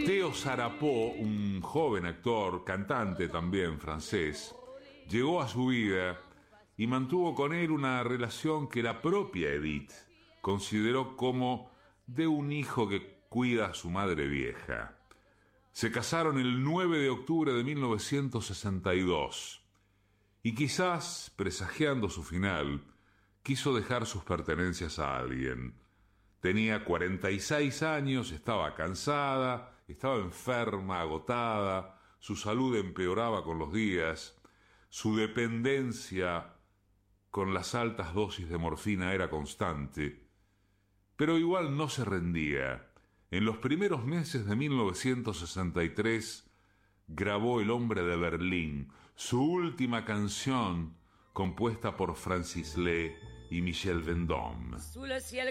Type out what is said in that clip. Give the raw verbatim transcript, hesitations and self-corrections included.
Theo Sarapó, un joven actor, cantante también francés, llegó a su vida y mantuvo con él una relación que la propia Edith consideró como de un hijo que cuida a su madre vieja. Se casaron el nueve de octubre de mil novecientos sesenta y dos y quizás, presagiando su final, quiso dejar sus pertenencias a alguien. Tenía cuarenta y seis años, estaba cansada, estaba enferma, agotada, su salud empeoraba con los días, su dependencia con las altas dosis de morfina era constante, pero igual no se rendía. En los primeros meses de mil novecientos sesenta y tres grabó El hombre de Berlín, su última canción compuesta por Francis Lee y Michel Vendôme. Sous le ciel